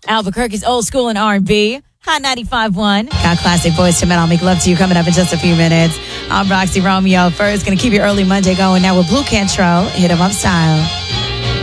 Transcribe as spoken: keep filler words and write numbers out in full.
Albuquerque's old school and R and B. Hot ninety-five point one. Got classic Boys to Men. I'll make love to you coming up in just a few minutes. I'm Roxy Romeo. First, going to keep your early Monday going now with Blue Cantrell. Hit 'em up style.